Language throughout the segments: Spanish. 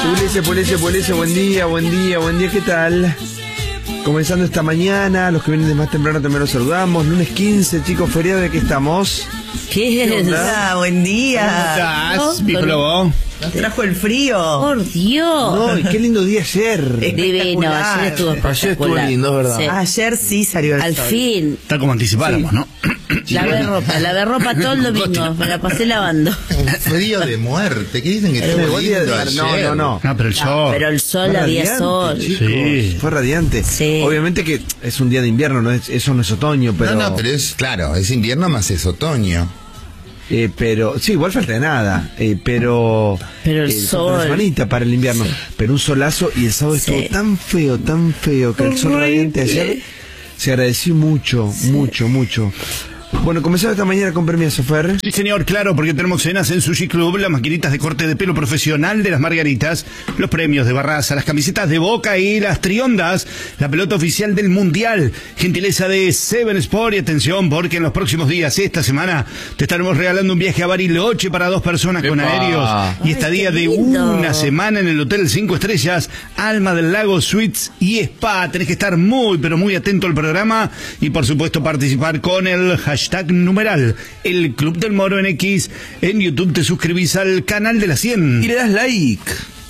Pulice, buen día, ¿qué tal? Comenzando esta mañana, los que vienen de más temprano también los saludamos. Lunes 15, chicos, feriado, ¿de qué estamos? ¿Qué es? Hola, buen día. ¿Cómo estás, Piccolo? Nos trajo el frío. Por Dios. No, y qué lindo día ayer. Divino, ayer estuvo espectacular. Ayer estuvo lindo, ¿verdad? Sí. Ayer sí salió el Al sol. fin. Tal como anticipáramos, ¿no? Lavé ropa todo el domingo, me la pasé lavando. Un frío de muerte. ¿Qué dicen que estuvo lindo ayer? No. No, pero el sol. Pero el sol, Fue había radiante, sol. chicos. Sí. Fue radiante. Sí. Obviamente que es un día de invierno, eso no es otoño, pero... No, pero es, claro, es invierno más es otoño. Pero sí, igual falta de nada, pero el falta sol. una semanita para el invierno, pero un solazo, y el sábado estuvo tan feo que el sol radiante ayer se agradeció mucho. Bueno, comenzamos esta mañana con permiso, Fer. Sí, señor, claro, porque tenemos cenas en Sushi Club, las maquinitas de corte de pelo profesional de las Margaritas, los premios de Barraza, las camisetas de Boca y las triondas, la pelota oficial del Mundial, gentileza de Seven Sport, y atención, porque en los próximos días, esta semana, te estaremos regalando un viaje a Bariloche para 2 personas con aéreos y estadía de una semana en el Hotel 5 Estrellas, Alma del Lago Suites y Spa. Tenés que estar muy, pero muy atento al programa y, por supuesto, participar con el hashtag numeral El Club del Moro en X. En YouTube te suscribís al canal de la 100 y le das like.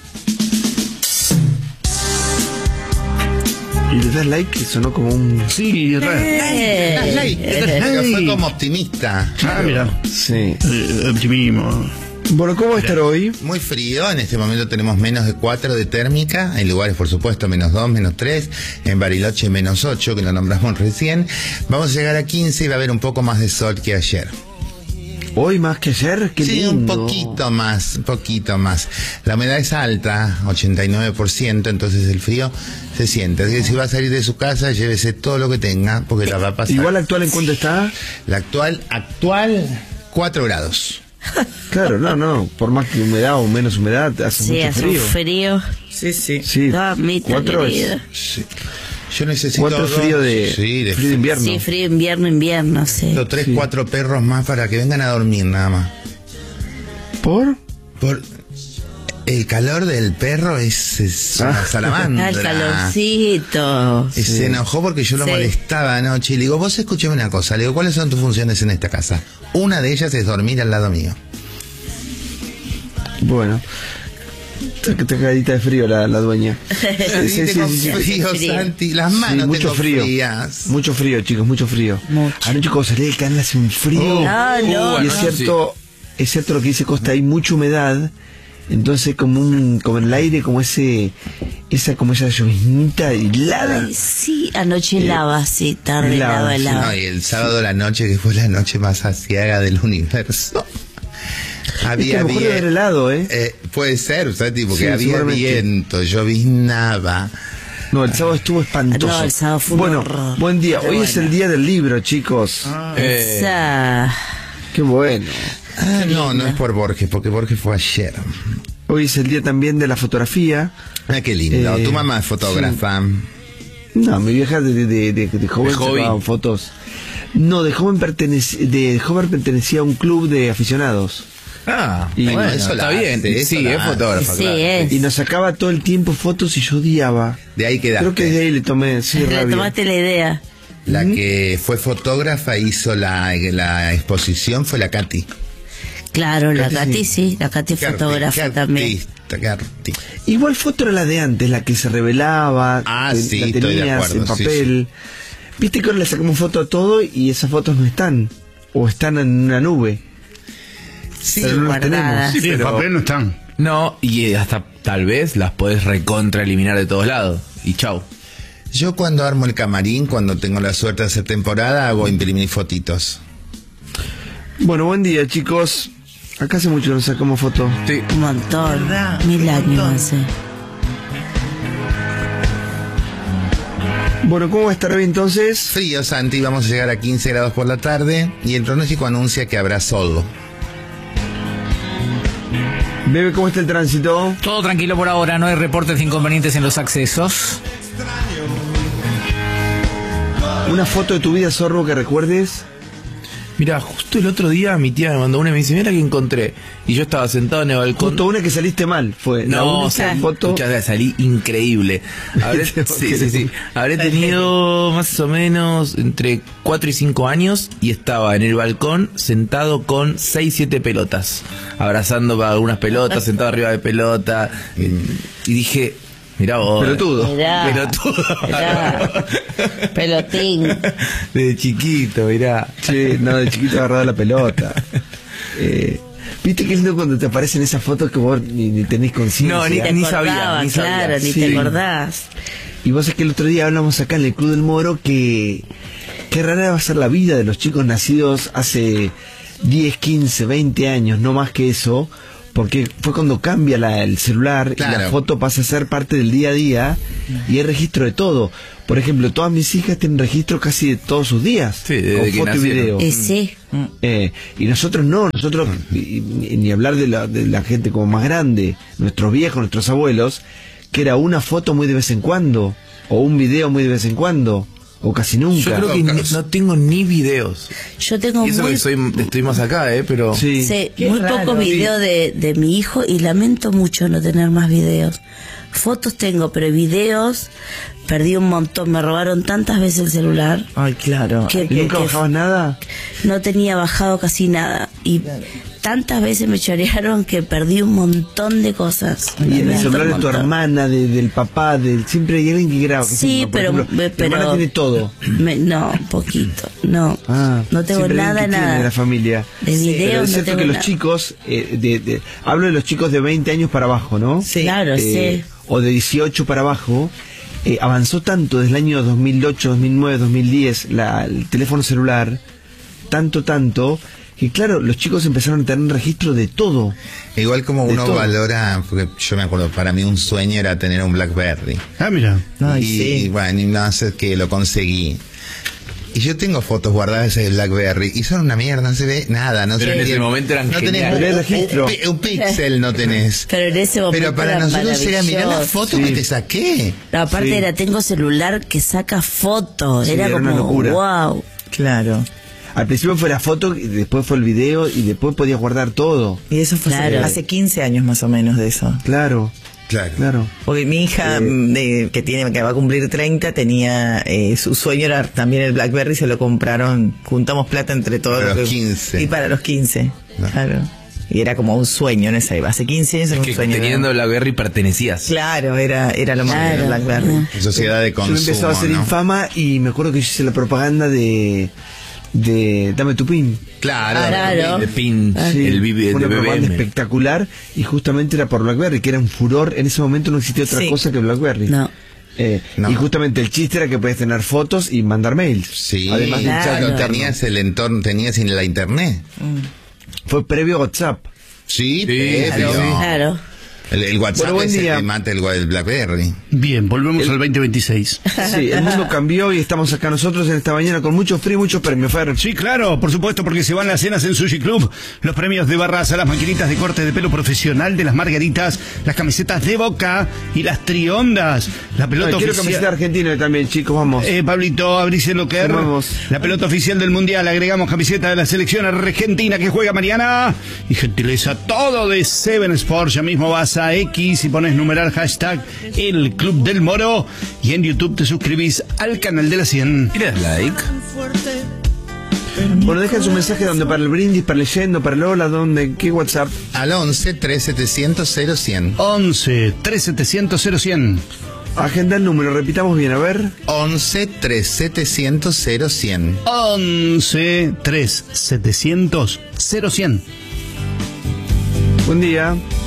Y le das like, que sonó como un... Sí, Fue como optimista. Ah, mira. Sí. Optimismo. Bueno, ¿cómo va a estar hoy? Muy frío, en este momento tenemos menos de 4 de térmica, en lugares por supuesto menos 2, menos 3, en Bariloche menos 8, que lo nombramos recién. Vamos a llegar a 15 y va a haber un poco más de sol que ayer. Hoy más que ayer, qué sí, lindo. un poquito más. La humedad es alta, 89%, entonces el frío se siente. Así que si va a salir de su casa, llévese todo lo que tenga, porque la va a pasar. ¿Igual actual en cuánto está? La actual 4 grados. Claro, no, por más que humedad o menos humedad, hace Sí, mucho hace frío. un frío. Sí. Sí, Mamita 4 querida. es... Sí. Yo necesito 4 es frío de frío de invierno. Sí, frío invierno, sí. Necesito 3, 4 perros más para que vengan a dormir nada más. ¿Por? Por el calor del perro es una salamandra. El calorcito. Y se enojó porque yo lo molestaba anoche y le digo, vos escúchame una cosa, le digo, ¿cuáles son tus funciones en esta casa? Una de ellas es dormir al lado mío. Bueno, está cagadita de frío la dueña. Sí, tengo frío, Santi, las manos mucho tengo frío. frías. Mucho frío, chicos, mucho frío. Anoche cuando salí del canal hace un frío. No. Y es cierto lo que dice Costa, hay mucha humedad. Entonces como en el aire, como esa llovinita helada. Ay, sí, anoche helaba, sí, tarde helaba. No, y el sábado la noche, que fue la noche más asiaga del universo. Había viento. Helado, puede ser, Santi, porque sí, había viento, lloviznaba. No, el sábado estuvo espantoso. No, el sábado fue un horror. Buen día. Hoy es el día del libro, chicos. Qué bueno. No es por Borges, porque Borges fue ayer. Hoy es el día también de la fotografía. Ah, qué lindo. Tu mamá es fotógrafa. Sí. No, mi vieja de joven sacaba fotos. No, de joven pertenecía a un club de aficionados. Y bueno, eso está bien. Sí, es fotógrafa, sí, claro. es. Y nos sacaba todo el tiempo fotos y yo odiaba. De ahí quedaste. Creo que de ahí le tomé, Le rabia. tomaste la idea. La que fue fotógrafa hizo la exposición fue la Katy. Claro, la Katy sí, la Katy fotógrafa también. Qué artista. Igual foto era la de antes, la que se revelaba, sí, la estoy de tenías acuerdo, en papel. Viste que ahora le sacamos foto a todo y esas fotos no están, o están en una nube. Sí, pero no las tenemos. Sí, pero en papel no están. No, y hasta tal vez las podés recontra eliminar de todos lados. Y chau. Yo cuando armo el camarín, cuando tengo la suerte de hacer temporada, hago imprimir fotitos. Bueno, buen día, chicos. Acá hace mucho que nos sacamos fotos. Sí. Un montón, 1000 años hace. Bueno, ¿cómo va a estar hoy entonces? Frío, Santi, vamos a llegar a 15 grados por la tarde y el pronóstico anuncia que habrá sol. Bebe, ¿cómo está el tránsito? Todo tranquilo por ahora, no hay reportes de inconvenientes en los accesos. ¿Una foto de tu vida, Zorro, que recuerdes? Mira, justo el otro día mi tía me mandó una y me dice, mira que encontré. Y yo estaba sentado en el balcón. Justo una que saliste mal fue. La No, única foto. salí increíble. Sí. Habré tenido más o menos entre 4 y 5 años y estaba en el balcón sentado con 6, 7 pelotas. Abrazando para algunas pelotas, sentado arriba de pelota. Y dije, mirá vos. Pelotudo. Mirá. Pelotín. De chiquito, mirá. Sí, no, de chiquito agarrado la pelota. ¿Viste qué lindo cuando te aparecen esas fotos que vos ni tenés conciencia? No, ni sabía. Claro, ni te acordás. Y vos es que el otro día hablamos acá en el Club del Moro que qué rara va a ser la vida de los chicos nacidos hace 10, 15, 20 años, no más que eso, porque fue cuando cambia el celular, claro, y la foto pasa a ser parte del día a día y hay registro de todo. Por ejemplo, todas mis hijas tienen registro casi de todos sus días, sí, desde con que foto y nacieron. video. Sí. Y nosotros no, ni hablar de la gente como más grande, nuestros viejos, nuestros abuelos, que era una foto muy de vez en cuando, o un video muy de vez en cuando, o casi nunca. Yo creo que no tengo ni videos. Yo tengo y eso que estoy más acá, pero... Sí. Muy pocos videos de mi hijo y lamento mucho no tener más videos. Fotos tengo, pero videos perdí un montón. Me robaron tantas veces el celular. Ay, claro. ¿Y nunca bajabas nada? No tenía bajado casi nada. Y tantas veces me chorearon que perdí un montón de cosas. Y en el celular de tu hermana, del papá, siempre hay alguien que graba. Sí, pero mi hermana tiene todo. No, poquito. No, no tengo nada. De la familia. De videos es no cierto tengo que los nada. chicos, hablo de los chicos de 20 años para abajo, ¿no? Sí. Claro, sí. O de 18 para abajo. Avanzó tanto desde el año 2008, 2009, 2010 el teléfono celular, tanto, que claro, los chicos empezaron a tener registro de todo. Igual como De uno todo. valora, porque yo me acuerdo, para mí un sueño era tener un BlackBerry. Ah, mira. Ay, y sí. bueno, y no sé que lo conseguí. Y yo tengo fotos guardadas en el BlackBerry y son una mierda, no se ve nada. No Pero se en ve, ese momento eran no tenés geniales. registro. un píxel no tenés. Pero en ese momento Pero para era nosotros era, mirá la maravilloso. foto que te saqué. No, aparte Sí. era, tengo celular que saca fotos. Sí, era era como, una locura. wow. Claro. Al principio fue la foto, y después fue el video, y después podías guardar todo. Y eso fue Claro. hace 15 años más o menos de eso. Claro, Claro. claro. Porque mi hija, que va a cumplir 30, tenía, su sueño era también el BlackBerry, se lo compraron, juntamos plata entre todos. Para los 15. Y para los 15, claro. Y era como un sueño en esa época. Hace 15 años era un Que sueño. teniendo BlackBerry pertenecías. Claro, era lo más Claro. del BlackBerry. Sociedad de Yo consumo, empezaba a ser ¿no? infama y me acuerdo que yo hice la propaganda de Dame tu PIN. Claro. Claro. El PIN, Sí, el fue una de propaganda BBM. espectacular y justamente era por BlackBerry, que era un furor. En ese momento no existía otra Sí. cosa que BlackBerry. No. No. Y justamente el chiste era que podías tener fotos y mandar mails. Sí, Además del chat Claro. interno. tenías el entorno, tenías la internet. Fue previo a WhatsApp. Sí, Sí, pero Claro. el WhatsApp Bueno, buen es el día. que mata el BlackBerry. Bien, volvemos al 2026. Sí, el mundo cambió y estamos acá nosotros en esta mañana con mucho frío y muchos premios, Fer. Sí, claro, por supuesto, porque se van las cenas en Sushi Club. Los premios de Barraza, las maquinitas de corte de pelo profesional de las Margaritas, las camisetas de Boca y las triondas. La pelota Quiero oficial. camiseta argentina también, chicos, vamos. Pablito, abrís lo que Vamos. La pelota oficial del Mundial. Agregamos camiseta de la selección argentina que juega Mariana. Y gentileza todo de Seven Sports. Ya mismo vas a X y pones numeral hashtag el Club del Moro. Y en YouTube te suscribís al canal de la 100. ¿Y le das like? Bueno, dejen su mensaje donde para el brindis, para el leyendo, para el hola, donde, ¿qué WhatsApp? Al 11 3700 0100. 11 3700 0100. Agenda el número, repitamos bien, a ver. 11 3700 0100. 11 3700 0100. Buen día.